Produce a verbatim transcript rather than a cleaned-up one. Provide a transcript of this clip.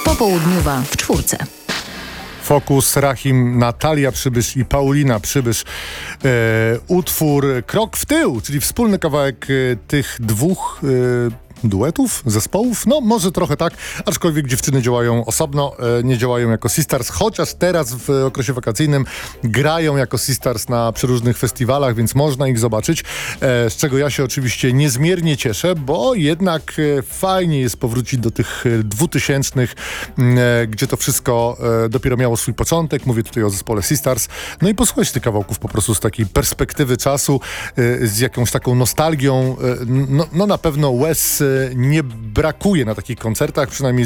Popołudniowa w czwórce. Fokus, Rahim, Natalia Przybysz i Paulina Przybysz. E, utwór Krok w tył, czyli wspólny kawałek e, tych dwóch e, duetów, zespołów. No może trochę tak, aczkolwiek dziewczyny działają osobno, e, nie działają jako Sisters, chociaż teraz w okresie wakacyjnym grają jako Sisters na przeróżnych festiwalach, więc można ich zobaczyć, e, z czego ja się oczywiście niezmiernie cieszę, bo jednak e, fajnie jest powrócić do tych dwutysięcznych, e, gdzie to wszystko e, dopiero miało swój początek. Mówię tutaj o zespole Sisters. No i posłuchać tych kawałków po prostu z takiej perspektywy czasu, e, z jakąś taką nostalgią. E, no, no na pewno łez nie brakuje na takich koncertach, przynajmniej